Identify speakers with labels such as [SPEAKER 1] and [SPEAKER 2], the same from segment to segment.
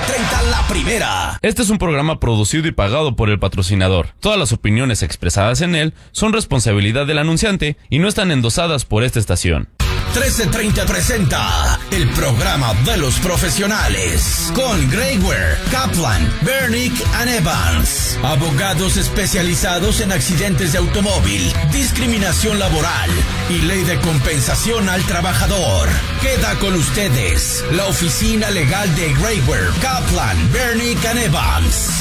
[SPEAKER 1] 13:30 la primera.
[SPEAKER 2] Este es un programa producido y pagado por el patrocinador. Todas las opiniones expresadas en él son responsabilidad del anunciante y no están endosadas por esta estación.
[SPEAKER 1] 13:30 presenta el programa de los profesionales con Greg Ware, Kaplan, Bernick and Evans, abogados especializados en accidentes de automóvil, discriminación laboral y ley de compensación al trabajador. Queda con ustedes la oficina legal de Greg Ware, Kaplan, Bernick and Evans.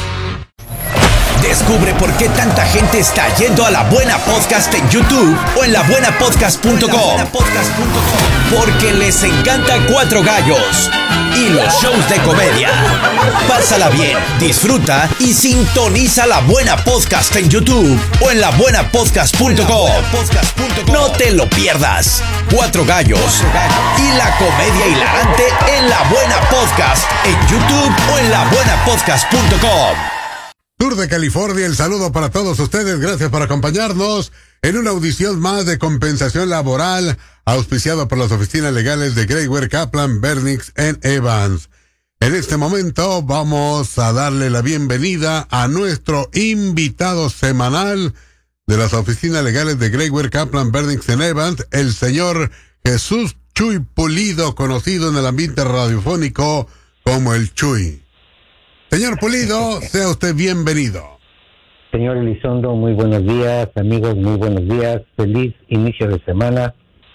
[SPEAKER 1] Descubre por qué tanta gente está yendo a La Buena Podcast en YouTube o en labuenapodcast.com. Porque les encanta Cuatro Gallos y los shows de comedia. Pásala bien, disfruta y sintoniza La Buena Podcast en YouTube o en labuenapodcast.com. No te lo pierdas. Cuatro Gallos y la comedia hilarante en La Buena Podcast en YouTube o en labuenapodcast.com.
[SPEAKER 3] Sur de California, el saludo para todos ustedes. Gracias por acompañarnos en una audición más de compensación laboral, auspiciado por las oficinas legales de Greg Ware, Kaplan, Bernick and Evans. En este momento vamos a darle la bienvenida a nuestro invitado semanal de las oficinas legales de Greg Ware, Kaplan, Bernick and Evans, el señor Jesús Chuy Pulido, conocido en el ambiente radiofónico como el Chuy. Señor Pulido, sea usted bienvenido.
[SPEAKER 4] Señor Elizondo, muy buenos días, amigos, muy buenos días, feliz inicio de semana.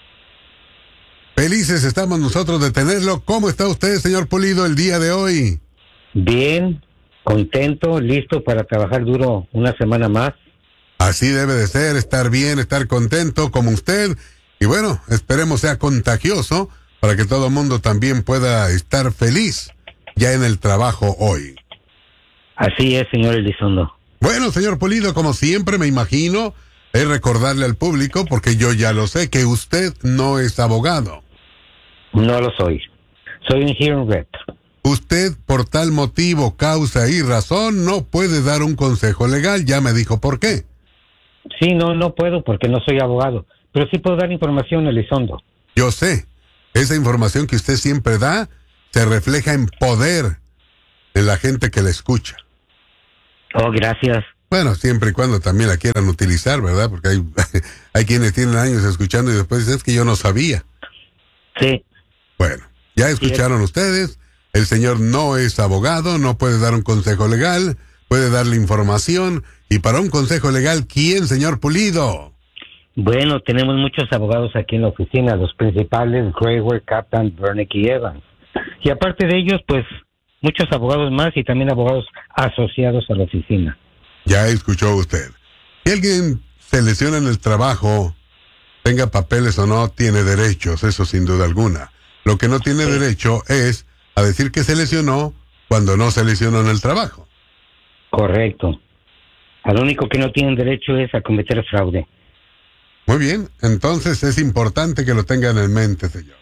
[SPEAKER 3] Felices estamos nosotros de tenerlo. ¿Cómo está usted, señor Pulido, el día de hoy?
[SPEAKER 4] Bien, contento, listo para trabajar duro una semana más.
[SPEAKER 3] Así debe de ser, estar bien, estar contento como usted. Y bueno, esperemos sea contagioso para que todo el mundo también pueda estar feliz ya en el trabajo hoy.
[SPEAKER 4] Así es, señor Elizondo.
[SPEAKER 3] Bueno, señor Pulido, como siempre me imagino, es recordarle al público, porque yo ya lo sé, que usted no es abogado.
[SPEAKER 4] No lo soy. Soy un hearing rep.
[SPEAKER 3] Usted, por tal motivo, causa y razón, no puede dar un consejo legal. Ya me dijo por qué.
[SPEAKER 4] Sí, no puedo porque no soy abogado, pero sí puedo dar información, Elizondo.
[SPEAKER 3] Yo sé. Esa información que usted siempre da se refleja en poder en la gente que le escucha.
[SPEAKER 4] Oh, gracias.
[SPEAKER 3] Bueno, siempre y cuando también la quieran utilizar, ¿verdad? Porque hay quienes tienen años escuchando y después dicen, es que yo no sabía.
[SPEAKER 4] Sí.
[SPEAKER 3] Bueno, ya escucharon ustedes, el señor no es abogado, no puede dar un consejo legal, puede darle información, y para un consejo legal, ¿quién, señor Pulido?
[SPEAKER 4] Bueno, tenemos muchos abogados aquí en la oficina, los principales, Greg Ware, Kaplan, Bernick y Evans. Y aparte de ellos, pues, muchos abogados más y también abogados asociados a la oficina.
[SPEAKER 3] Ya escuchó usted. Si alguien se lesiona en el trabajo, tenga papeles o no, tiene derechos, eso sin duda alguna. Lo que no tiene derecho es a decir que se lesionó cuando no se lesionó en el trabajo.
[SPEAKER 4] Correcto. Al único que no tienen derecho es a cometer fraude.
[SPEAKER 3] Muy bien, entonces es importante que lo tengan en mente, señor.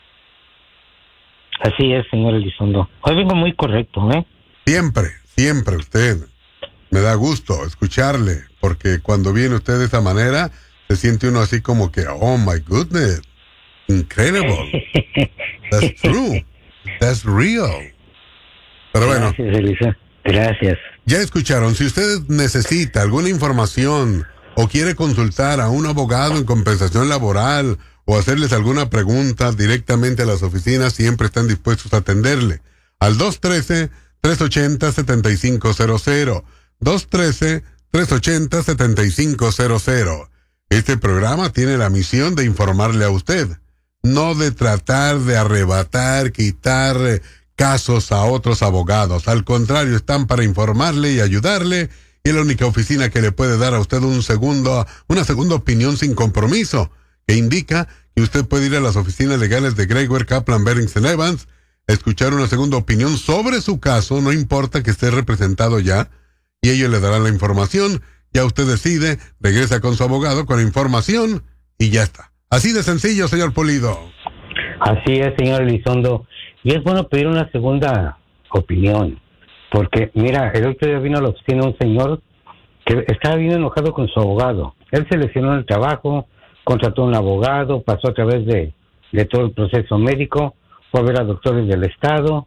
[SPEAKER 4] Así es, señor Elizondo. Hoy vengo muy correcto, ¿eh?
[SPEAKER 3] Siempre usted. Me da gusto escucharle, porque cuando viene usted de esa manera, se siente uno así como que, oh my goodness, incredible. That's true. That's real. Pero bueno.
[SPEAKER 4] Gracias, Elisa. Gracias.
[SPEAKER 3] Ya escucharon, si usted necesita alguna información o quiere consultar a un abogado en compensación laboral o hacerles alguna pregunta directamente a las oficinas, siempre están dispuestos a atenderle. Al 213-380-7500. 213-380-7500. Este programa tiene la misión de informarle a usted, no de tratar de arrebatar, quitar casos a otros abogados. Al contrario, están para informarle y ayudarle, y es la única oficina que le puede dar a usted una segunda opinión sin compromiso, que indica que usted puede ir a las oficinas legales de Greg Ware, Kaplan, Bernick and Evans, escuchar una segunda opinión sobre su caso, no importa que esté representado ya, y ellos le darán la información. Ya usted decide, regresa con su abogado con la información y ya está. Así de sencillo, señor Pulido.
[SPEAKER 4] Así es, señor Elizondo. Y es bueno pedir una segunda opinión, porque mira, el otro día vino a la oficina un señor que estaba bien enojado con su abogado. Él se lesionó en el trabajo, contrató un abogado, pasó a través de todo el proceso médico, fue a ver a doctores del estado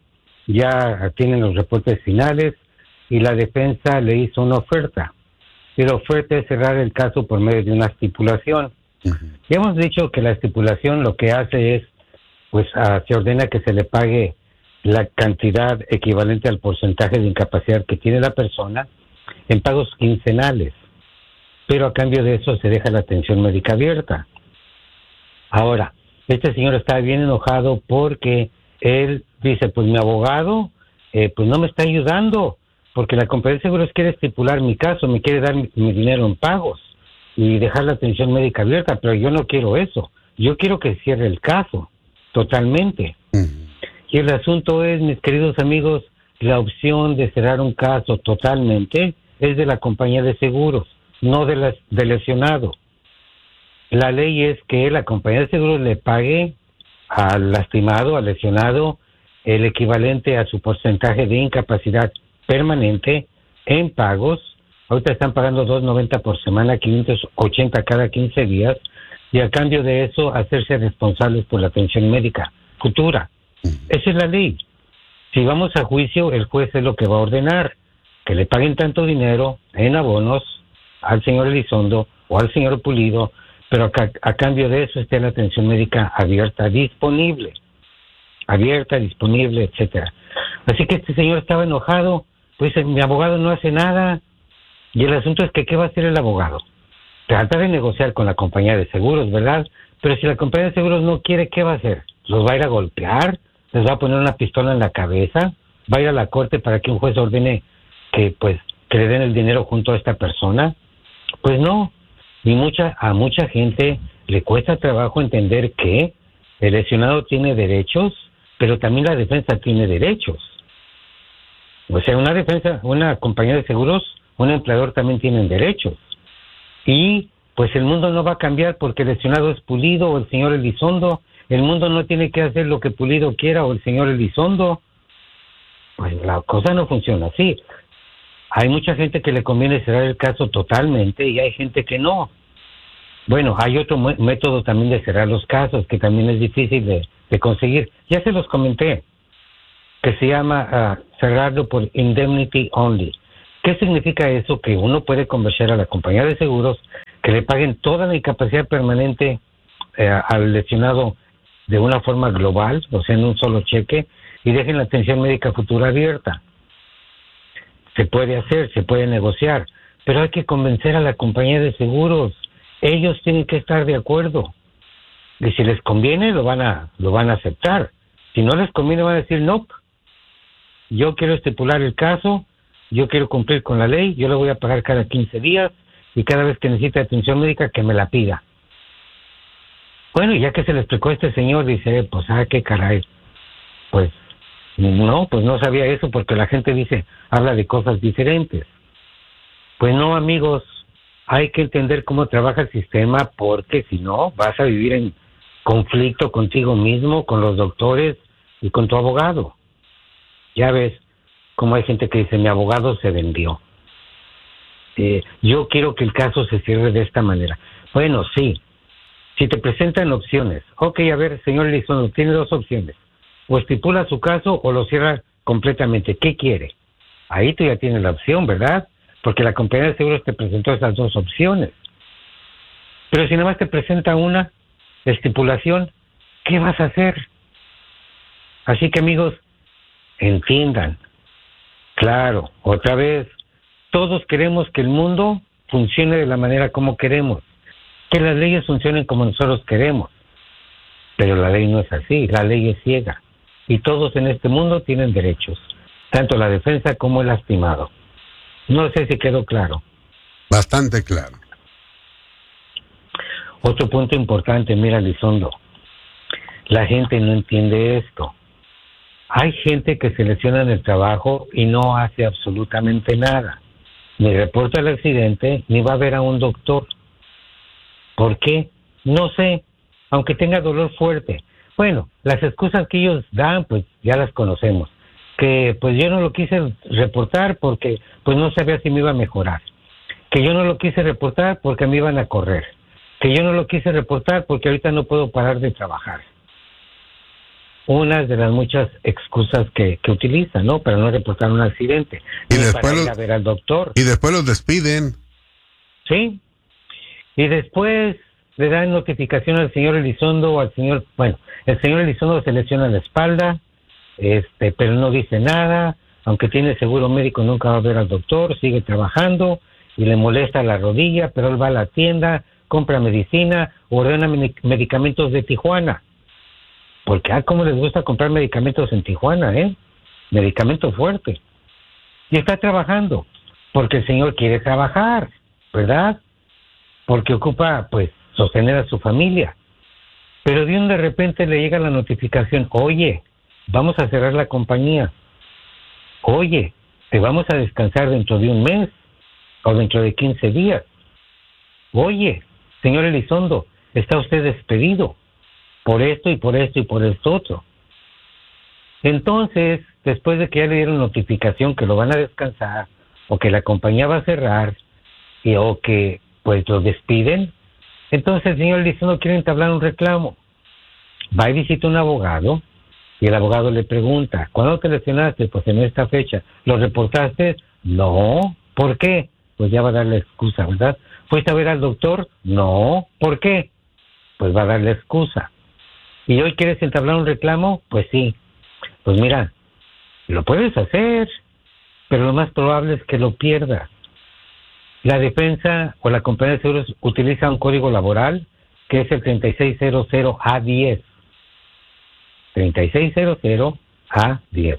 [SPEAKER 4] ya tienen los reportes finales y la defensa le hizo una oferta. Y la oferta es cerrar el caso por medio de una estipulación. Ya hemos dicho que la estipulación lo que hace es, pues se ordena que se le pague la cantidad equivalente al porcentaje de incapacidad que tiene la persona en pagos quincenales, pero a cambio de eso se deja la atención médica abierta. Ahora, este señor está bien enojado porque él dice, pues mi abogado pues no me está ayudando, porque la compañía de seguros quiere estipular mi caso, me quiere dar mi dinero en pagos y dejar la atención médica abierta, pero yo no quiero eso. Yo quiero que cierre el caso totalmente. Y el asunto es, mis queridos amigos, la opción de cerrar un caso totalmente es de la compañía de seguros, no del lesionado. La ley es que la compañía de seguros le pague al lastimado, al lesionado, el equivalente a su porcentaje de incapacidad permanente en pagos. Ahorita están pagando $2.90 por semana, $580 cada 15 días, y a cambio de eso hacerse responsables por la atención médica futura. Esa es la ley. Si vamos a juicio, el juez es lo que va a ordenar, que le paguen tanto dinero en abonos al señor Elizondo o al señor Pulido, pero a cambio de eso esté la atención médica abierta, disponible, etcétera. Así que este señor estaba enojado, pues mi abogado no hace nada, y el asunto es que ¿qué va a hacer el abogado? Trata de negociar con la compañía de seguros, ¿verdad? Pero si la compañía de seguros no quiere, ¿qué va a hacer? ¿Los va a ir a golpear? ¿Les va a poner una pistola en la cabeza? ¿Va a ir a la corte para que un juez ordene que le den el dinero junto a esta persona? Pues no. Y a mucha gente le cuesta trabajo entender que el lesionado tiene derechos, pero también la defensa tiene derechos. O sea, una compañía de seguros, un empleador también tienen derechos. Y pues el mundo no va a cambiar porque el lesionado es Pulido o el señor Elizondo. El mundo no tiene que hacer lo que Pulido quiera o el señor Elizondo. Pues la cosa no funciona así. Hay mucha gente que le conviene cerrar el caso totalmente y hay gente que no. Bueno, hay otro método también de cerrar los casos que también es difícil de conseguir. Ya se los comenté, que se llama cerrarlo por indemnity only. ¿Qué significa eso? Que uno puede convencer a la compañía de seguros que le paguen toda la incapacidad permanente al lesionado de una forma global, o sea, en un solo cheque, y dejen la atención médica futura abierta. Se puede hacer, se puede negociar, pero hay que convencer a la compañía de seguros. Ellos tienen que estar de acuerdo. Y si les conviene, lo van a aceptar. Si no les conviene, van a decir, no, yo quiero estipular el caso, yo quiero cumplir con la ley, yo le voy a pagar cada 15 días y cada vez que necesite atención médica, que me la pida. Bueno, ya que se le explicó a este señor, dice, pues, qué caray. Pues no sabía eso porque la gente habla de cosas diferentes. Pues no, amigos, hay que entender cómo trabaja el sistema porque si no, vas a vivir en conflicto contigo mismo, con los doctores y con tu abogado. Ya ves cómo hay gente que dice, mi abogado se vendió. Yo quiero que el caso se cierre de esta manera. Bueno, sí. Si te presentan opciones, ok, a ver, señor Elizondo, tiene dos opciones. O estipula su caso o lo cierra completamente. ¿Qué quiere? Ahí tú ya tienes la opción, ¿verdad? Porque la compañía de seguros te presentó esas dos opciones. Pero si nada más te presenta una estipulación, ¿qué vas a hacer? Así que, amigos, entiendan. Claro, otra vez, todos queremos que el mundo funcione de la manera como queremos. Que las leyes funcionen como nosotros queremos. Pero la ley no es así, la ley es ciega. Y todos en este mundo tienen derechos, tanto la defensa como el lastimado. No sé si quedó claro.
[SPEAKER 3] Bastante claro.
[SPEAKER 4] Otro punto importante, mira, Elizondo, la gente no entiende esto. Hay gente que se lesiona en el trabajo y no hace absolutamente nada. Ni reporta el accidente, ni va a ver a un doctor. ¿Por qué? No sé, aunque tenga dolor fuerte. Bueno, las excusas que ellos dan, pues ya las conocemos. Que pues yo no lo quise reportar porque pues no sabía si me iba a mejorar. Que yo no lo quise reportar porque me iban a correr. Que yo no lo quise reportar porque ahorita no puedo parar de trabajar. una de las muchas excusas que utiliza, ¿no? Para no reportar un accidente.
[SPEAKER 3] Y
[SPEAKER 4] ni
[SPEAKER 3] después
[SPEAKER 4] para ir a ver al doctor.
[SPEAKER 3] Y después los despiden.
[SPEAKER 4] Sí. Y después le dan notificación al señor Elizondo o al señor... Bueno, el señor Elizondo se lesiona la espalda, pero no dice nada. Aunque tiene seguro médico, nunca va a ver al doctor, sigue trabajando y le molesta la rodilla, pero él va a la tienda, compra medicina, ordena medicamentos de Tijuana. Porque, cómo les gusta comprar medicamentos en Tijuana, medicamento fuerte. Y está trabajando, porque el señor quiere trabajar, ¿verdad? Porque ocupa, pues, sostener a su familia. Pero de repente le llega la notificación, oye, vamos a cerrar la compañía. Oye, te vamos a descansar dentro de un mes o dentro de 15 días. Oye, señor Elizondo, está usted despedido por esto y por esto y por esto otro. Entonces, después de que ya le dieron notificación que lo van a descansar o que la compañía va a cerrar o que pues lo despiden, entonces el señor Elizondo quiere entablar un reclamo. Va y visita un abogado y el abogado le pregunta, ¿cuándo te lesionaste? Pues en esta fecha. ¿Lo reportaste? No. ¿Por qué? Pues ya va a dar la excusa, ¿verdad? ¿Fuiste a ver al doctor? No. ¿Por qué? Pues va a dar la excusa. ¿Y hoy quieres entablar un reclamo? Pues sí. Pues mira, lo puedes hacer, pero lo más probable es que lo pierdas. La defensa o la compañía de seguros utiliza un código laboral que es el 3600A10. 3600A10.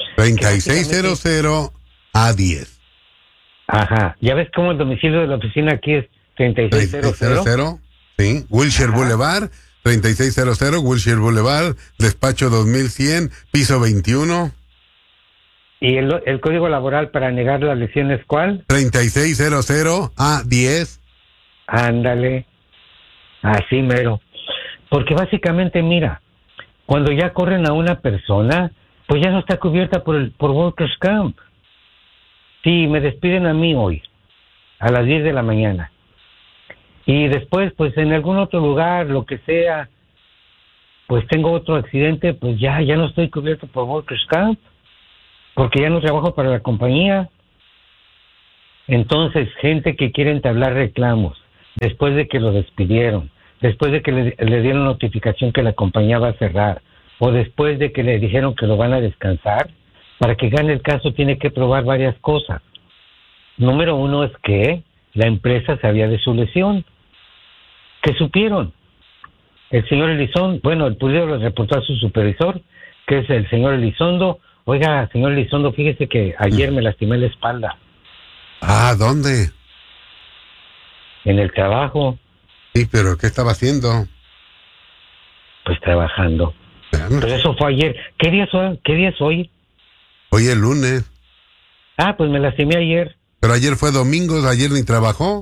[SPEAKER 3] 3600A10.
[SPEAKER 4] Ajá. ¿Ya ves cómo el domicilio de la oficina aquí es 3600?
[SPEAKER 3] Sí. Wilshire Boulevard, 3600 Wilshire Boulevard, despacho 2100, piso 21.
[SPEAKER 4] ¿Y el código laboral para negar las lesiones cuál?
[SPEAKER 3] 3600A10.
[SPEAKER 4] Ándale. Así mero. Porque básicamente, mira, cuando ya corren a una persona, pues ya no está cubierta por Workers' Camp. Sí, me despiden a mí hoy, a las 10 de la mañana. Y después, pues en algún otro lugar, lo que sea, pues tengo otro accidente, pues ya no estoy cubierto por Workers' Camp, porque ya no trabajo para la compañía. Entonces, gente que quiere entablar reclamos, después de que lo despidieron, después de que le dieron notificación que la compañía va a cerrar, o después de que le dijeron que lo van a descansar, para que gane el caso tiene que probar varias cosas. Número uno es que la empresa sabía de su lesión. ¿Qué supieron? El señor Elizondo, bueno, el pulido lo reportó a su supervisor, que es el señor Elizondo. Oiga, señor Elizondo, fíjese que ayer me lastimé la espalda.
[SPEAKER 3] ¿Dónde?
[SPEAKER 4] En el trabajo.
[SPEAKER 3] Sí, pero ¿qué estaba haciendo?
[SPEAKER 4] Pues trabajando. Pero eso fue ayer. ¿Qué día es hoy?
[SPEAKER 3] Hoy es lunes.
[SPEAKER 4] Pues me lastimé ayer.
[SPEAKER 3] Pero ayer fue domingo, ayer ni trabajó.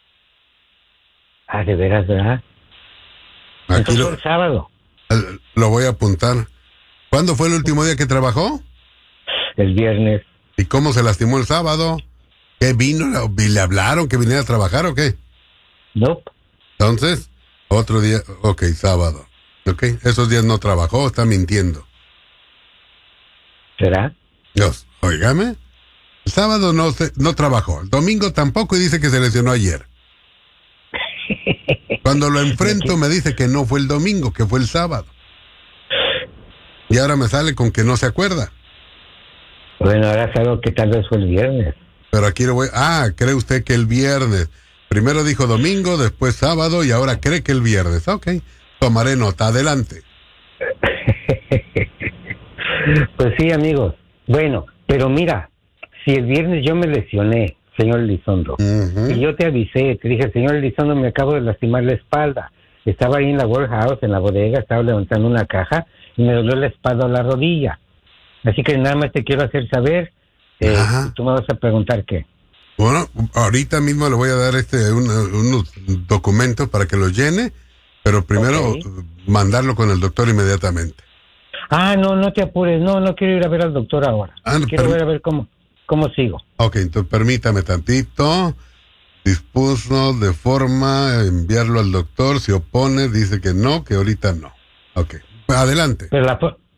[SPEAKER 4] De veras, ¿verdad?
[SPEAKER 3] Aquí
[SPEAKER 4] Entonces fue el sábado.
[SPEAKER 3] Lo voy a apuntar. ¿Cuándo fue el último día que trabajó?
[SPEAKER 4] El viernes.
[SPEAKER 3] ¿Y cómo se lastimó el sábado? ¿Qué vino? ¿Le hablaron que viniera a trabajar o qué?
[SPEAKER 4] Nope.
[SPEAKER 3] Entonces, otro día, sábado. Esos días no trabajó, está mintiendo.
[SPEAKER 4] ¿Será?
[SPEAKER 3] Dios, óigame. El sábado no trabajó, el domingo tampoco y dice que se lesionó ayer. Cuando lo enfrento me dice que no fue el domingo, que fue el sábado. Y ahora me sale con que no se acuerda.
[SPEAKER 4] Bueno, ahora salgo que tal vez fue el viernes.
[SPEAKER 3] Pero aquí lo voy... ¿cree usted que el viernes? Primero dijo domingo, después sábado y ahora cree que el viernes. Ok, tomaré nota. Adelante.
[SPEAKER 4] Pues sí, amigos. Bueno, pero mira, si el viernes yo me lesioné, señor Elizondo, y yo te avisé, te dije, señor Elizondo, me acabo de lastimar la espalda. Estaba ahí en la warehouse, en la bodega, estaba levantando una caja y me dolió la espalda o la rodilla. Así que nada más te quiero hacer saber, tú me vas a preguntar qué.
[SPEAKER 3] Bueno, ahorita mismo le voy a dar unos documentos para que los llene, pero primero mandarlo con el doctor inmediatamente.
[SPEAKER 4] No te apures, no quiero ir a ver al doctor ahora. Quiero ver a ver cómo sigo.
[SPEAKER 3] Ok, entonces permítame tantito. Dispuso de forma enviarlo al doctor. Si opone, dice que no, que ahorita no. Ok, adelante.
[SPEAKER 4] Pero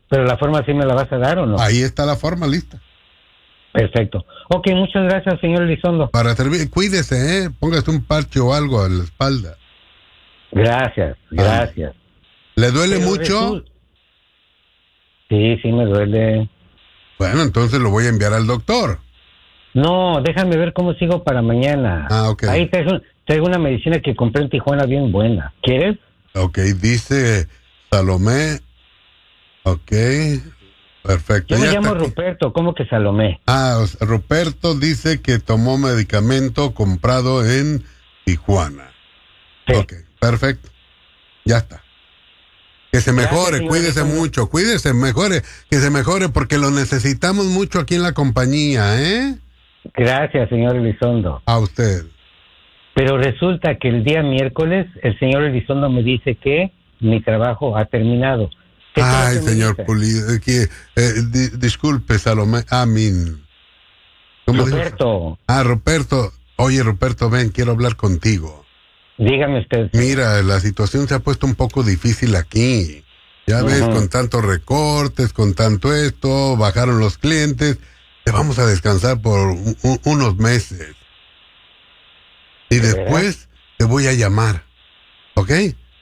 [SPEAKER 4] Pero la forma sí me la vas a dar, ¿o no?
[SPEAKER 3] Ahí está la forma lista.
[SPEAKER 4] Perfecto. Ok, muchas gracias, señor Elizondo.
[SPEAKER 3] Para servir, cuídese, póngase un parche o algo en la espalda.
[SPEAKER 4] Gracias.
[SPEAKER 3] ¿Le duele
[SPEAKER 4] Pero
[SPEAKER 3] mucho?
[SPEAKER 4] Sí, me duele.
[SPEAKER 3] Bueno, entonces lo voy a enviar al doctor.
[SPEAKER 4] No, déjame ver cómo sigo para mañana.
[SPEAKER 3] Ah, ok.
[SPEAKER 4] Ahí traigo una medicina que compré en Tijuana bien buena. ¿Quieres?
[SPEAKER 3] Ok, dice Salomé. Ok, perfecto.
[SPEAKER 4] Yo me
[SPEAKER 3] Ya
[SPEAKER 4] llamo
[SPEAKER 3] está aquí.
[SPEAKER 4] Ruperto, ¿cómo que Salomé?
[SPEAKER 3] Ruperto dice que tomó medicamento comprado en Tijuana.
[SPEAKER 4] Sí.
[SPEAKER 3] Ok, perfecto. Ya está. Que se
[SPEAKER 4] Gracias,
[SPEAKER 3] mejore,
[SPEAKER 4] señor
[SPEAKER 3] cuídese
[SPEAKER 4] Elizondo.
[SPEAKER 3] mucho, cuídese, mejore, que se mejore porque lo necesitamos mucho aquí en la compañía, ¿eh?
[SPEAKER 4] Gracias, señor Elizondo.
[SPEAKER 3] A usted.
[SPEAKER 4] Pero resulta que el día miércoles el señor Elizondo me dice que mi trabajo ha terminado. ¿Qué
[SPEAKER 3] Ay,
[SPEAKER 4] creo que me
[SPEAKER 3] señor
[SPEAKER 4] dice?
[SPEAKER 3] Pulido, disculpe, Salomé, ¿Cómo dijo?
[SPEAKER 4] Ruperto,
[SPEAKER 3] Ruperto, oye, Ruperto, ven, quiero hablar contigo.
[SPEAKER 4] dígame usted.
[SPEAKER 3] Mira, la situación se ha puesto un poco difícil aquí. Ya ves,
[SPEAKER 4] Ujú.
[SPEAKER 3] con tantos recortes, con tanto esto, bajaron los clientes. Te vamos a descansar por unos meses. Y
[SPEAKER 4] ¿De
[SPEAKER 3] después te voy a llamar. ¿Ok?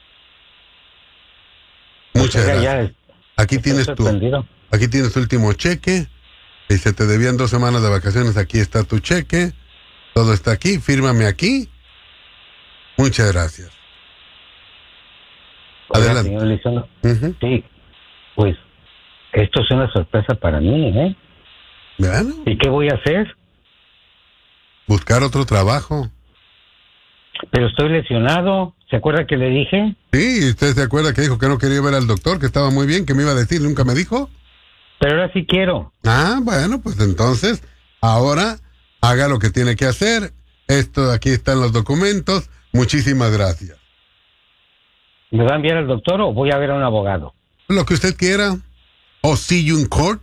[SPEAKER 3] Muchas
[SPEAKER 4] Oiga,
[SPEAKER 3] gracias.
[SPEAKER 4] ya
[SPEAKER 3] Aquí
[SPEAKER 4] estoy
[SPEAKER 3] tienes
[SPEAKER 4] sorprendido.
[SPEAKER 3] aquí tienes tu último cheque. Y se te debían 2 semanas de vacaciones. Aquí está tu cheque. Todo está aquí. Fírmame aquí. Muchas gracias.
[SPEAKER 4] Oiga,
[SPEAKER 3] Adelante.
[SPEAKER 4] señor Elizondo,
[SPEAKER 3] Ujú.
[SPEAKER 4] sí, pues esto es una sorpresa para mí, ¿eh?
[SPEAKER 3] Bueno,
[SPEAKER 4] ¿Y qué voy a hacer?
[SPEAKER 3] buscar otro trabajo.
[SPEAKER 4] Pero estoy lesionado. ¿Se acuerda que le dije?
[SPEAKER 3] Sí, ¿y usted se acuerda que dijo que no quería ver al doctor, que estaba muy bien, que me iba a decir, nunca me dijo?
[SPEAKER 4] Pero ahora sí quiero.
[SPEAKER 3] Bueno, pues entonces, ahora haga lo que tiene que hacer. Esto, aquí están los documentos. Muchísimas gracias.
[SPEAKER 4] ¿Me va a enviar al doctor o voy a ver a un abogado?
[SPEAKER 3] Lo que usted quiera. O see you in court.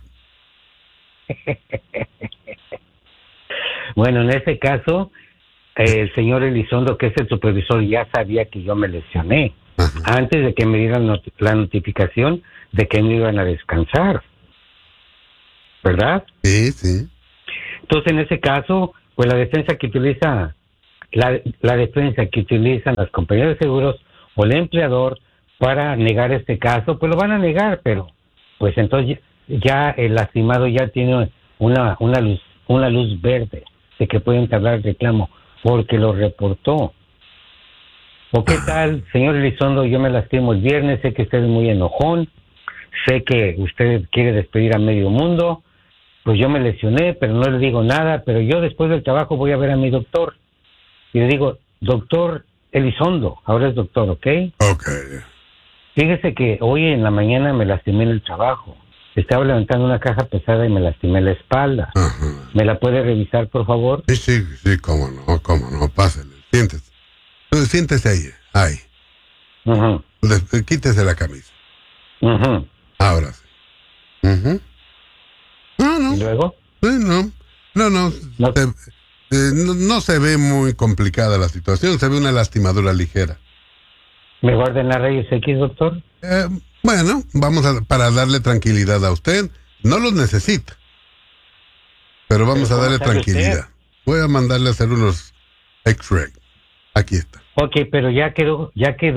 [SPEAKER 4] Bueno, en este caso, el señor Elizondo, que es el supervisor, ya sabía que yo me lesioné
[SPEAKER 3] Ajá.
[SPEAKER 4] antes de que me dieran la notificación de que me iban a descansar. ¿Verdad?
[SPEAKER 3] Sí, sí.
[SPEAKER 4] Entonces, en ese caso, pues la defensa que utiliza, la defensa que utilizan las compañías de seguros o el empleador para negar este caso, pues lo van a negar, pero pues entonces ya el lastimado ya tiene una luz verde de que puede entablar el reclamo porque lo reportó. ¿O qué tal, señor Elizondo? Yo me lastimo el viernes, sé que usted es muy enojón, sé que usted quiere despedir a medio mundo, pues yo me lesioné, pero no le digo nada, pero yo después del trabajo voy a ver a mi doctor y le digo, doctor Elizondo, ahora es doctor, ¿ok?
[SPEAKER 3] Ok.
[SPEAKER 4] Fíjese que hoy en la mañana me lastimé en el trabajo. Estaba levantando una caja pesada y me lastimé la espalda.
[SPEAKER 3] Ajá.
[SPEAKER 4] ¿Me la puede revisar, por favor?
[SPEAKER 3] Sí, cómo no, pásale. Siéntese. Siéntese ahí.
[SPEAKER 4] Ujú,
[SPEAKER 3] Quítese la camisa.
[SPEAKER 4] ujú.
[SPEAKER 3] Ahora sí. Ujú.
[SPEAKER 4] ¿Y luego?
[SPEAKER 3] Sí, no.
[SPEAKER 4] No.
[SPEAKER 3] No se ve muy complicada la situación, se ve una lastimadura ligera.
[SPEAKER 4] ¿Me guarden las rayos X, doctor?
[SPEAKER 3] Bueno, para darle tranquilidad a usted. No los necesita, pero vamos
[SPEAKER 4] ¿Pero
[SPEAKER 3] a darle
[SPEAKER 4] cómo sabe
[SPEAKER 3] tranquilidad.
[SPEAKER 4] usted?
[SPEAKER 3] Voy a mandarle a hacer unos X-ray. Aquí está.
[SPEAKER 4] Ok, pero ya quedó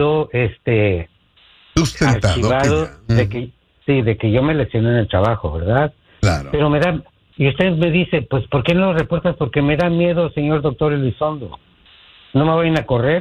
[SPEAKER 3] Sustentado.
[SPEAKER 4] archivado
[SPEAKER 3] que ya.
[SPEAKER 4] de que yo me lesioné en el trabajo, ¿verdad?
[SPEAKER 3] Claro.
[SPEAKER 4] Pero y usted me dice, pues, ¿por qué no lo reportas? Porque me da miedo, señor doctor Elizondo. ¿No me vayan a correr?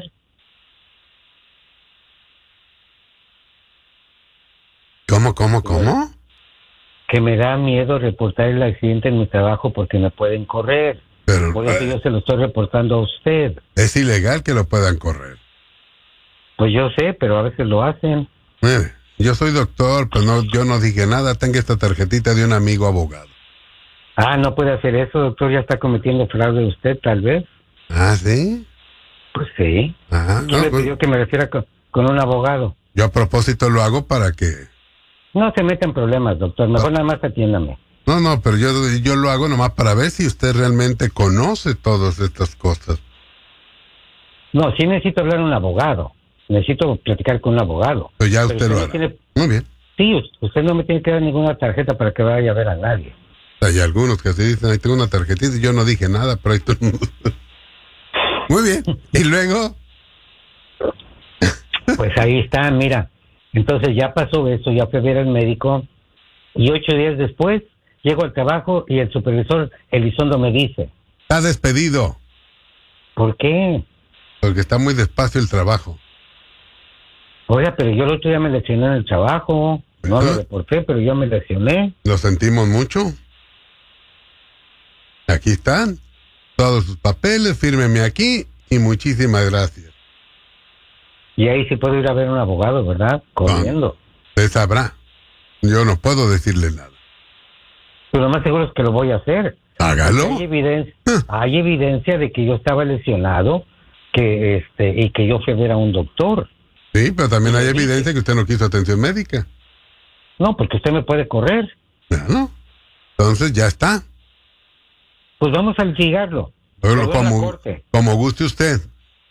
[SPEAKER 3] ¿Cómo?
[SPEAKER 4] Que me da miedo reportar el accidente en mi trabajo porque me pueden correr.
[SPEAKER 3] Pero
[SPEAKER 4] Por eso yo se lo estoy reportando a usted.
[SPEAKER 3] es ilegal que lo puedan correr.
[SPEAKER 4] Pues yo sé, pero a veces lo hacen.
[SPEAKER 3] Mire, yo soy doctor, pues yo no dije nada. Tengo esta tarjetita de un amigo abogado.
[SPEAKER 4] No puede hacer eso, doctor. Ya está cometiendo fraude usted, tal vez.
[SPEAKER 3] ¿Sí?
[SPEAKER 4] Pues sí. ¿Quién me pidió que me refiera con un abogado?
[SPEAKER 3] Yo a propósito lo hago para que...
[SPEAKER 4] No se meta en problemas, doctor. Mejor nada más atiéndame.
[SPEAKER 3] No, pero yo lo hago nomás para ver si usted realmente conoce todas estas cosas.
[SPEAKER 4] No, sí necesito hablar con un abogado. Necesito platicar con un abogado.
[SPEAKER 3] Pero ya
[SPEAKER 4] Pero
[SPEAKER 3] usted lo hará. Muy bien.
[SPEAKER 4] Sí, usted no me tiene que dar ninguna tarjeta para que vaya a ver a nadie.
[SPEAKER 3] Hay algunos que se dicen, ahí tengo una tarjetita y yo no dije nada, pero ahí todo el mundo... Muy bien. ¿Y luego?
[SPEAKER 4] Pues ahí está, mira. Entonces ya pasó eso, ya fui a ver al médico y 8 días después llego al trabajo y el supervisor Elizondo me dice...
[SPEAKER 3] Está despedido.
[SPEAKER 4] ¿Por qué?
[SPEAKER 3] Porque está muy despacio el trabajo.
[SPEAKER 4] Oiga, pero yo el otro día me lesioné en el trabajo. No lo reporté, pero yo me lesioné.
[SPEAKER 3] Lo sentimos mucho. Aquí están todos sus papeles, fírmeme aquí y muchísimas gracias.
[SPEAKER 4] Y ahí sí puedo ir a ver a un abogado, ¿verdad? Corriendo.
[SPEAKER 3] Usted sabrá. Yo no puedo decirle nada.
[SPEAKER 4] Pero lo más seguro es que lo voy a hacer.
[SPEAKER 3] Hágalo.
[SPEAKER 4] Hay evidencia de que yo estaba lesionado y que yo fui a ver a un doctor.
[SPEAKER 3] Sí, pero también hay evidencia que usted no quiso atención médica.
[SPEAKER 4] No, porque usted me puede correr.
[SPEAKER 3] Bueno, entonces ya está.
[SPEAKER 4] Pues vamos a litigarlo.
[SPEAKER 3] Pero como guste usted.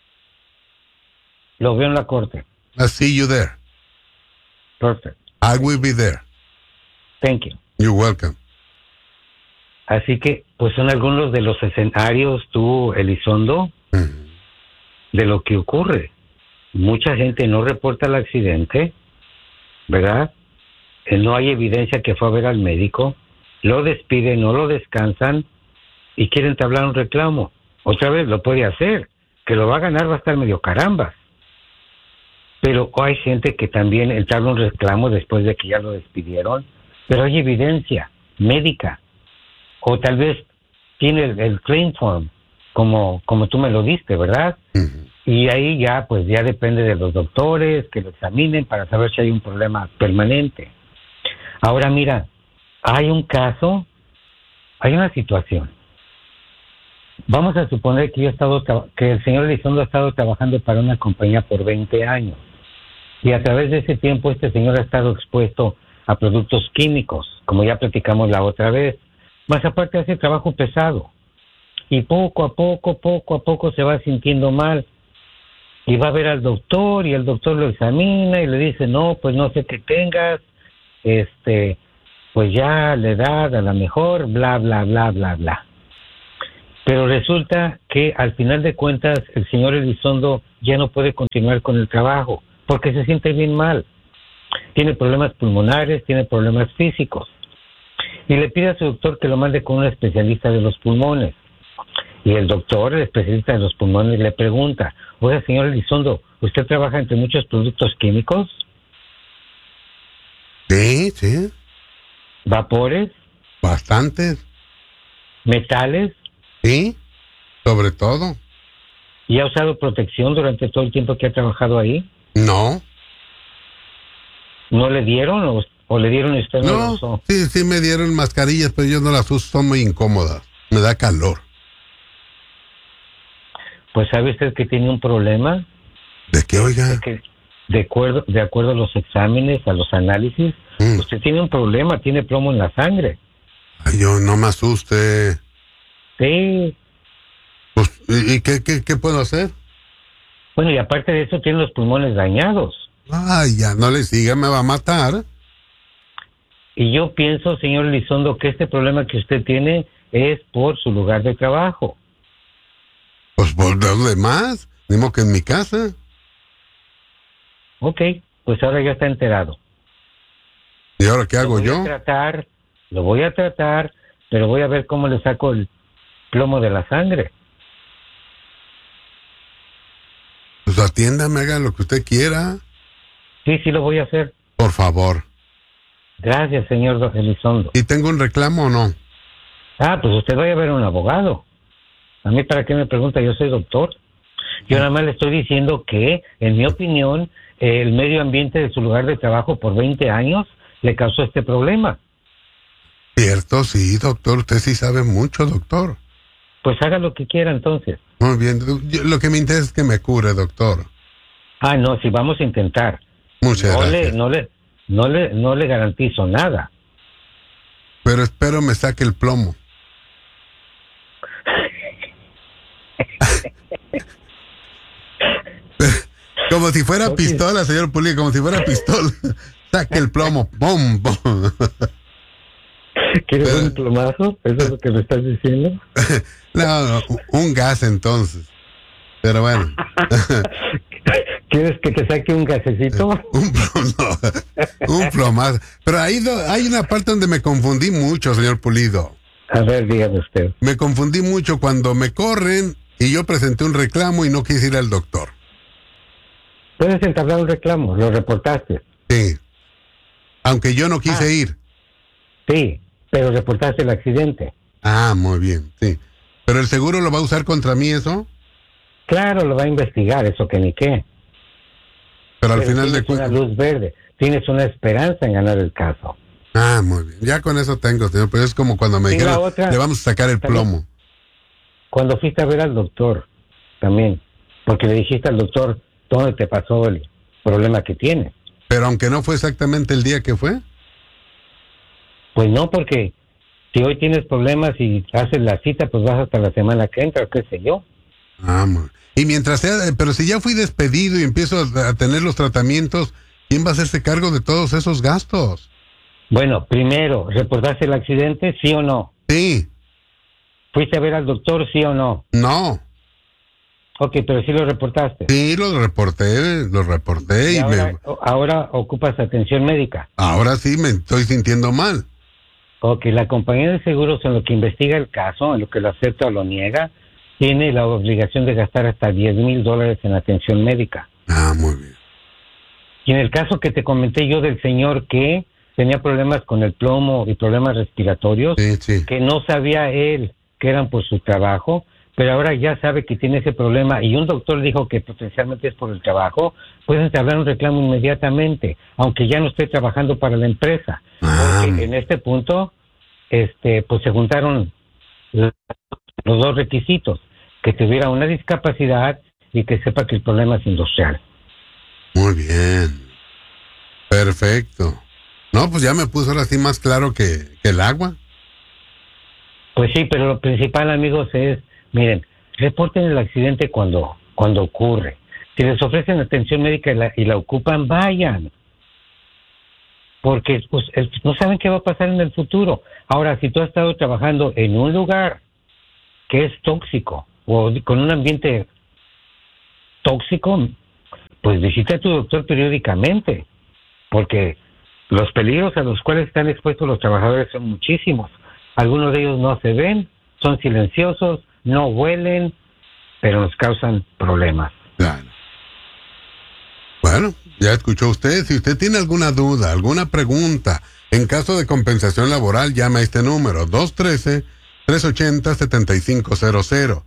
[SPEAKER 4] Lo veo en la corte.
[SPEAKER 3] I'll see you there.
[SPEAKER 4] Perfect.
[SPEAKER 3] I will be there.
[SPEAKER 4] Thank you.
[SPEAKER 3] You're welcome.
[SPEAKER 4] Así que, pues son algunos de los escenarios, tú, Elizondo, de lo que ocurre. Mucha gente no reporta el accidente, ¿verdad? No hay evidencia que fue a ver al médico, lo despiden, no lo descansan y quieren entablar un reclamo. Otra vez lo puede hacer, que lo va a ganar va a estar medio carambas. Pero hay gente que también entabla un reclamo después de que ya lo despidieron, pero hay evidencia médica. O tal vez tiene el claim form, como tú me lo diste, ¿verdad? Y ahí ya, pues ya depende de los doctores que lo examinen para saber si hay un problema permanente. Ahora mira, hay un caso, hay una situación. Vamos a suponer que que el señor Elizondo ha estado trabajando para una compañía por 20 años. Y a través de ese tiempo este señor ha estado expuesto a productos químicos, como ya platicamos la otra vez. Más aparte hace trabajo pesado. Y poco a poco se va sintiendo mal. Y va a ver al doctor y el doctor lo examina y le dice, no, pues no sé qué tengas, pues ya la edad a lo mejor, bla, bla, bla, bla, bla. Pero resulta que al final de cuentas el señor Elizondo ya no puede continuar con el trabajo porque se siente bien mal. Tiene problemas pulmonares, tiene problemas físicos. Y le pide a su doctor que lo mande con un especialista de los pulmones. Y el doctor, el especialista de los pulmones, le pregunta, oiga, señor Elizondo, ¿usted trabaja entre muchos productos químicos?
[SPEAKER 3] Sí.
[SPEAKER 4] ¿Vapores?
[SPEAKER 3] Bastantes.
[SPEAKER 4] ¿Metales?
[SPEAKER 3] Sí, sobre todo.
[SPEAKER 4] ¿Y ha usado protección durante todo el tiempo que ha trabajado ahí?
[SPEAKER 3] No.
[SPEAKER 4] ¿No le dieron o le dieron y usted no lo usó?
[SPEAKER 3] Sí me dieron mascarillas, pero yo no las uso, son muy incómodas. Me da calor.
[SPEAKER 4] Pues ¿sabe usted que tiene un problema?
[SPEAKER 3] ¿De qué, oiga?
[SPEAKER 4] De acuerdo a los exámenes, a los análisis, usted tiene un problema, tiene plomo en la sangre.
[SPEAKER 3] Ay, yo no me asuste.
[SPEAKER 4] Sí.
[SPEAKER 3] Pues, ¿y qué puedo hacer?
[SPEAKER 4] Bueno, y aparte de eso, tiene los pulmones dañados.
[SPEAKER 3] Ay, ya no le siga, me va a matar.
[SPEAKER 4] Y yo pienso, señor Elizondo, que este problema que usted tiene es por su lugar de trabajo.
[SPEAKER 3] Pues por los demás, mismo que en mi casa.
[SPEAKER 4] Ok, pues ahora ya está enterado.
[SPEAKER 3] ¿Y ahora qué hago yo?
[SPEAKER 4] Lo voy a tratar, pero voy a ver cómo le saco el plomo de la sangre.
[SPEAKER 3] Pues atiéndame, haga lo que usted quiera.
[SPEAKER 4] Sí, lo voy a hacer.
[SPEAKER 3] Por favor.
[SPEAKER 4] Gracias, señor Elizondo.
[SPEAKER 3] ¿Y tengo un reclamo o no?
[SPEAKER 4] Pues usted vaya a ver a un abogado. A mí, ¿para qué me pregunta? Yo soy doctor. Yo nada más le estoy diciendo que, en mi opinión, el medio ambiente de su lugar de trabajo por 20 años le causó este problema.
[SPEAKER 3] Cierto, sí, doctor. Usted sí sabe mucho, doctor.
[SPEAKER 4] Pues haga lo que quiera, entonces.
[SPEAKER 3] Muy bien. Lo que me interesa es que me cure, doctor.
[SPEAKER 4] No, sí, vamos a intentar.
[SPEAKER 3] Muchas gracias.
[SPEAKER 4] No le garantizo nada.
[SPEAKER 3] Pero espero me saque el plomo. Como si fuera pistola, señor Puli, como si fuera pistola. Saque el plomo, ¡pum, pum!
[SPEAKER 4] ¿Quieres un plomazo? ¿Eso es lo que me estás diciendo?
[SPEAKER 3] No, un gas entonces. Pero bueno.
[SPEAKER 4] ¿Quieres que te saque un gasecito?
[SPEAKER 3] Un plomazo. Pero hay una parte donde me confundí mucho, señor Pulido.
[SPEAKER 4] A ver, dígame usted.
[SPEAKER 3] Me confundí mucho cuando me corren y yo presenté un reclamo y no quise ir al doctor.
[SPEAKER 4] Puedes entablar un reclamo, lo reportaste.
[SPEAKER 3] Sí. Aunque yo no quise ir.
[SPEAKER 4] Sí, pero reportaste el accidente.
[SPEAKER 3] Ah, muy bien, sí. ¿Pero el seguro lo va a usar contra mí eso?
[SPEAKER 4] Claro, lo va a investigar, eso que ni qué.
[SPEAKER 3] Pero al final de
[SPEAKER 4] cuentas... Tienes una luz verde, tienes una esperanza en ganar el caso.
[SPEAKER 3] Ah, muy bien. Ya con eso tengo, señor. Pero es como cuando me dijeron, le vamos a sacar el plomo.
[SPEAKER 4] Cuando fuiste a ver al doctor, también. Porque le dijiste al doctor dónde te pasó el problema que tienes.
[SPEAKER 3] Pero aunque no fue exactamente el día que fue.
[SPEAKER 4] Pues no, porque si hoy tienes problemas y haces la cita, pues vas hasta la semana que entra, qué sé yo.
[SPEAKER 3] Ah, y mientras sea, pero si ya fui despedido y empiezo a tener los tratamientos, ¿quién va a hacerse cargo de todos esos gastos?
[SPEAKER 4] Bueno, primero, ¿reportaste el accidente, sí o no?
[SPEAKER 3] Sí.
[SPEAKER 4] ¿Fuiste a ver al doctor, sí o no?
[SPEAKER 3] No.
[SPEAKER 4] Ok, pero sí lo reportaste.
[SPEAKER 3] Sí, lo reporté.
[SPEAKER 4] Y ahora ocupas atención médica.
[SPEAKER 3] Ahora sí me estoy sintiendo mal.
[SPEAKER 4] Ok, la compañía de seguros en lo que investiga el caso, en lo que lo acepta o lo niega, tiene la obligación de gastar hasta $10,000 en atención médica.
[SPEAKER 3] Ah, muy bien.
[SPEAKER 4] Y en el caso que te comenté yo del señor que tenía problemas con el plomo y problemas respiratorios,
[SPEAKER 3] sí.
[SPEAKER 4] que no sabía él que eran por su trabajo, pero ahora ya sabe que tiene ese problema y un doctor dijo que potencialmente es por el trabajo, puedes entablar un reclamo inmediatamente, aunque ya no esté trabajando para la empresa. Porque en este punto, pues se juntaron los dos requisitos, que tuviera una discapacidad y que sepa que el problema es industrial.
[SPEAKER 3] Muy bien. Perfecto. No, pues ya me puso ahora sí más claro que el agua.
[SPEAKER 4] Pues sí, pero lo principal, amigos, es, miren, reporten el accidente cuando ocurre. Si les ofrecen atención médica y la ocupan, vayan. Porque pues, no saben qué va a pasar en el futuro. Ahora, si tú has estado trabajando en un lugar que es tóxico o con un ambiente tóxico, pues visita a tu doctor periódicamente, porque los peligros a los cuales están expuestos los trabajadores son muchísimos. Algunos de ellos no se ven, son silenciosos, no huelen, pero nos causan problemas.
[SPEAKER 3] Claro. Bueno, ya escuchó usted. Si usted tiene alguna duda, alguna pregunta, en caso de compensación laboral, llame a este número, 213-380-7500.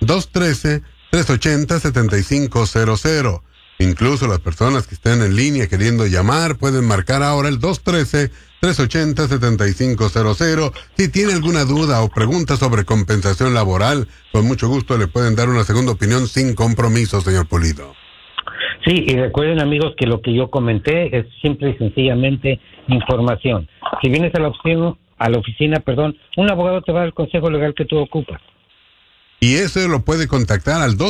[SPEAKER 3] 213-380-7500. Incluso las personas que estén en línea queriendo llamar pueden marcar ahora el 213-380-7500. Si tiene alguna duda o pregunta sobre compensación laboral, con mucho gusto le pueden dar una segunda opinión sin compromiso, señor Pulido.
[SPEAKER 4] Sí, y recuerden, amigos, que lo que yo comenté es simple y sencillamente información. Si vienes a la oficina, un abogado te va a dar el consejo legal que tú ocupas.
[SPEAKER 3] Y eso lo puede contactar al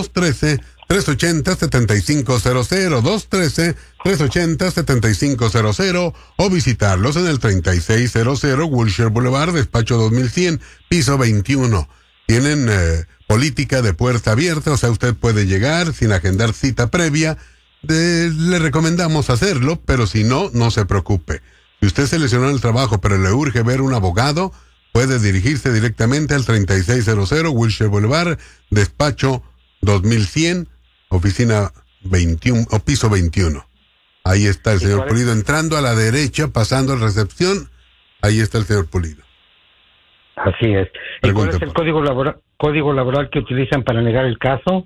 [SPEAKER 3] 213-380-7500, 213-380-7500, o visitarlos en el 3600 Wilshire Boulevard, despacho 2100, piso 21. Tienen política de puerta abierta, o sea, usted puede llegar sin agendar cita previa. Le recomendamos hacerlo, pero si no, no se preocupe. Si usted seleccionó el trabajo, pero le urge ver un abogado, puede dirigirse directamente al 3600 Wilshire Boulevard, despacho 2100, oficina 21 o piso 21. Ahí está el señor Pulido entrando a la derecha, pasando a recepción. Ahí está el señor Pulido.
[SPEAKER 4] Así es. ¿Y cuál es el código laboral que utilizan para negar el caso?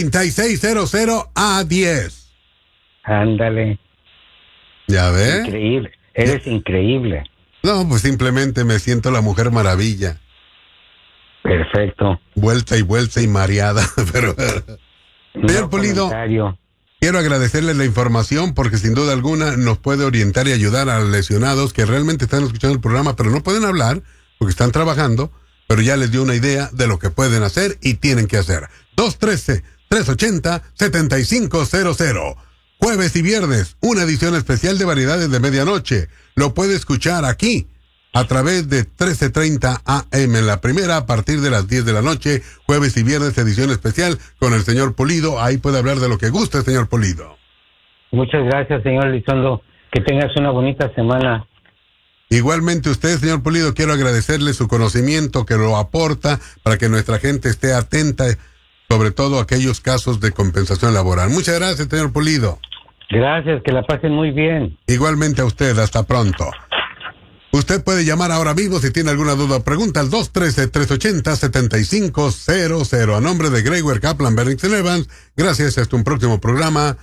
[SPEAKER 3] 3600A10.
[SPEAKER 4] Ándale.
[SPEAKER 3] ¿Ya ve?
[SPEAKER 4] Increíble. Eres increíble.
[SPEAKER 3] No, pues simplemente me siento la Mujer Maravilla.
[SPEAKER 4] Perfecto.
[SPEAKER 3] Vuelta y mareada, pero... Señor Pulido, quiero agradecerle la información porque sin duda alguna nos puede orientar y ayudar a los lesionados que realmente están escuchando el programa, pero no pueden hablar porque están trabajando, pero ya les dio una idea de lo que pueden hacer y tienen que hacer. 213-380-7500. jueves y viernes, una edición especial de Variedades de Medianoche. Lo puede escuchar aquí, a través de 13:30 AM en la primera, a partir de las 10 de la noche, jueves y viernes, edición especial con el señor Pulido. Ahí puede hablar de lo que guste, señor Pulido.
[SPEAKER 4] Muchas gracias, señor Elizondo. Que tengas una bonita semana.
[SPEAKER 3] Igualmente usted, señor Pulido, quiero agradecerle su conocimiento que lo aporta para que nuestra gente esté atenta, sobre todo a aquellos casos de compensación laboral. Muchas gracias, señor Pulido.
[SPEAKER 4] Gracias, que la pasen muy bien.
[SPEAKER 3] Igualmente a usted, hasta pronto. Usted puede llamar ahora mismo si tiene alguna duda o pregunta al 213-380-7500. A nombre de Gregory Kaplan, Bennington Evans, gracias. Hasta un próximo programa.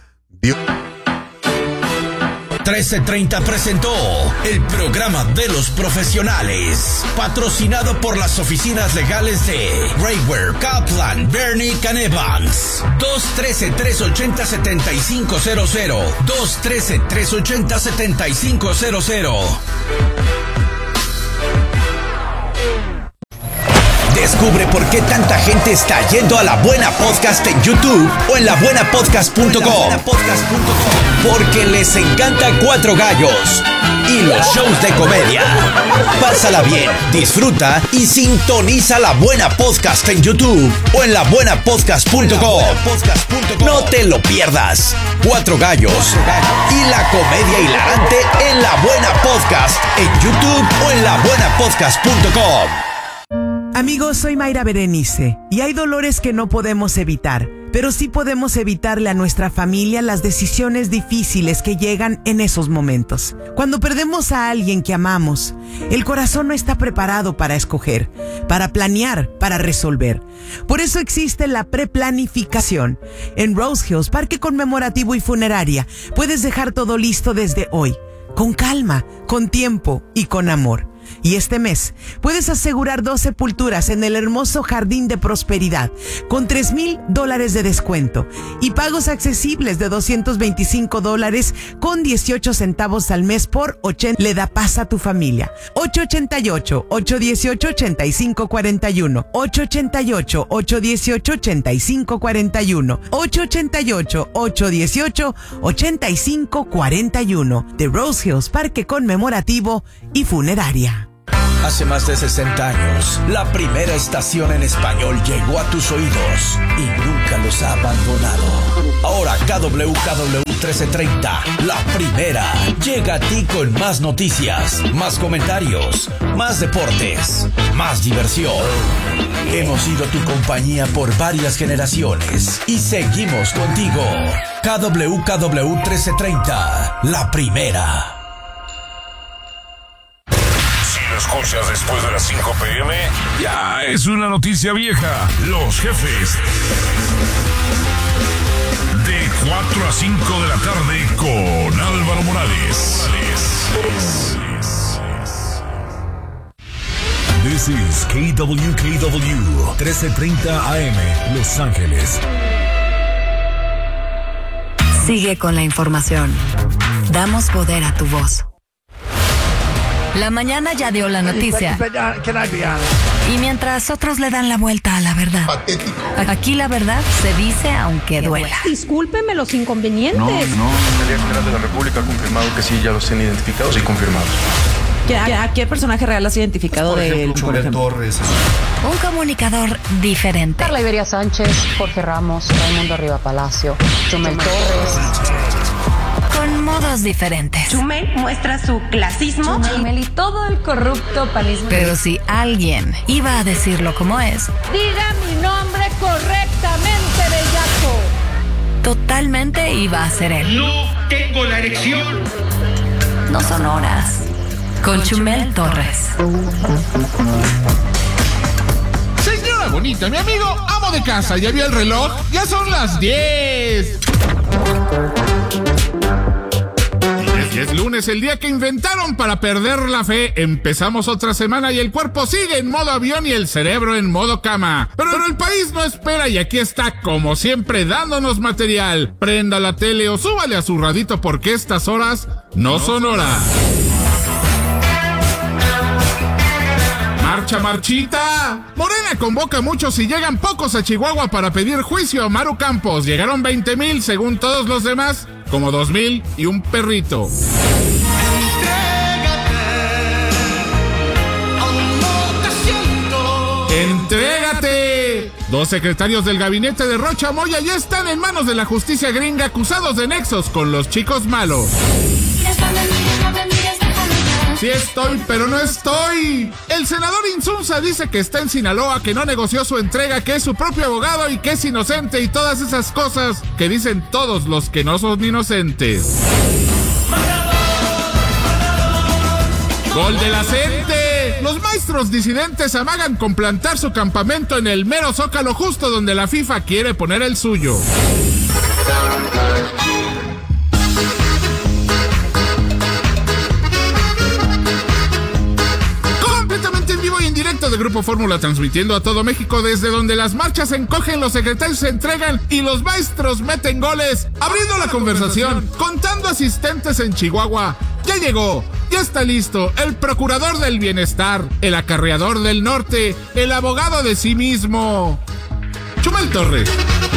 [SPEAKER 1] 1330 presentó el programa de los profesionales, patrocinado por las oficinas legales de Gregory Kaplan, Bernie Evans. 213-380-7500. 213-380-7500. Descubre por qué tanta gente está yendo a La Buena Podcast en YouTube o en labuenapodcast.com. Porque les encanta Cuatro Gallos y los shows de comedia. Pásala bien, disfruta y sintoniza La Buena Podcast en YouTube o en labuenapodcast.com. No te lo pierdas. Cuatro Gallos y la comedia hilarante en La Buena Podcast en YouTube o en labuenapodcast.com.
[SPEAKER 5] Amigos, soy Mayra Berenice y hay dolores que no podemos evitar, pero sí podemos evitarle a nuestra familia las decisiones difíciles que llegan en esos momentos. Cuando perdemos a alguien que amamos, el corazón no está preparado para escoger, para planear, para resolver. Por eso existe la preplanificación. En Rose Hills, Parque Conmemorativo y Funeraria, puedes dejar todo listo desde hoy, con calma, con tiempo y con amor. Y este mes puedes asegurar 2 sepulturas en el hermoso Jardín de Prosperidad con $3,000 de descuento y pagos accesibles de $225 con 18 centavos al mes por 80. Le da paz a tu familia. 888-818-8541. 888-818-8541. 888-818-8541. De Rose Hills, Parque Conmemorativo y Funeraria.
[SPEAKER 1] Hace más de 60 años, la primera estación en español llegó a tus oídos y nunca los ha abandonado. Ahora KWKW 1330, la primera, llega a ti con más noticias, más comentarios, más deportes, más diversión. Hemos sido tu compañía por varias generaciones y seguimos contigo. KWKW 1330, la primera.
[SPEAKER 6] Lo escuchas después de las 5 p.m. Ya es una noticia vieja. Los jefes. De 4 a 5 de la tarde con Álvaro Morales. This is KWKW 1330 AM, Los Ángeles.
[SPEAKER 7] Sigue con la información. Damos poder a tu voz. La mañana ya dio la noticia. Y mientras otros le dan la vuelta a la verdad, aquí la verdad se dice aunque duela.
[SPEAKER 8] Discúlpeme los inconvenientes.
[SPEAKER 9] No, el Fiscalía General de la República ha confirmado que sí, ya los tienen identificados y confirmados.
[SPEAKER 8] ¿A qué personaje real has identificado de él?
[SPEAKER 9] Chumel Torres.
[SPEAKER 7] Un comunicador diferente.
[SPEAKER 10] Carla Iberia Sánchez, Jorge Ramos, Raimundo Riva Palacio, Chumel Torres.
[SPEAKER 7] Con modos diferentes.
[SPEAKER 8] Chumel muestra su clasismo.
[SPEAKER 10] Chumel y todo el corrupto panismo.
[SPEAKER 7] Pero si alguien iba a decirlo como es,
[SPEAKER 10] diga mi nombre correctamente, bellaco.
[SPEAKER 7] Totalmente iba a ser él.
[SPEAKER 11] No tengo la erección.
[SPEAKER 7] No son horas. Con Chumel Torres.
[SPEAKER 11] Señora bonita, mi amigo, amo de casa, ¿ya vio el reloj? Ya son las 10. Y es lunes, el día que inventaron para perder la fe. Empezamos otra semana y el cuerpo sigue en modo avión y el cerebro en modo cama. Pero el país no espera y aquí está, como siempre, dándonos material. Prenda la tele o súbale a su radito porque estas horas no son horas. ¡Marchita! Morena convoca a muchos y llegan pocos a Chihuahua para pedir juicio a Maru Campos. Llegaron 20,000 según todos los demás. como 2000 y un perrito. ¡Entrégate! 2 secretarios del gabinete de Rocha Moya ya están en manos de la justicia gringa acusados de nexos con los chicos malos. Sí estoy, pero no estoy. El senador Insunza dice que está en Sinaloa, que no negoció su entrega, que es su propio abogado y que es inocente y todas esas cosas que dicen todos los que no son inocentes. ¡Gol de la gente! Los maestros disidentes amagan con plantar su campamento en el mero zócalo justo donde la FIFA quiere poner el suyo. Completamente en vivo y en directo de Grupo Fórmula, transmitiendo a todo México desde donde las marchas se encogen, los secretarios se entregan y los maestros meten goles, abriendo la conversación, contando asistentes en Chihuahua. Ya llegó, ya está listo, el procurador del bienestar, el acarreador del norte, el abogado de sí mismo, Chumel Torres.